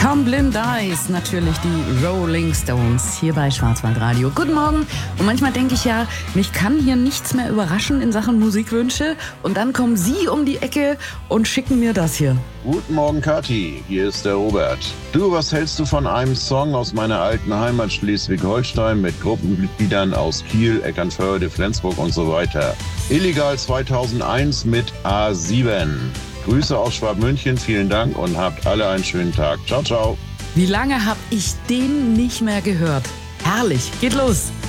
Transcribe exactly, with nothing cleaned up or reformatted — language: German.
Tom Blind Eyes, natürlich die Rolling Stones hier bei Schwarzwaldradio. Guten Morgen. Und manchmal denke ich ja, mich kann hier nichts mehr überraschen in Sachen Musikwünsche. Und dann kommen Sie um die Ecke und schicken mir das hier. Guten Morgen, Kathi. Hier ist der Robert. Du, was hältst du von einem Song aus meiner alten Heimat Schleswig-Holstein mit Gruppenmitgliedern aus Kiel, Eckernförde, Flensburg und so weiter? Illegal zweitausendeins mit A sieben. Grüße aus Schwabmünchen, vielen Dank und habt alle einen schönen Tag. Ciao, ciao. Wie lange habe ich den nicht mehr gehört? Herrlich, geht los.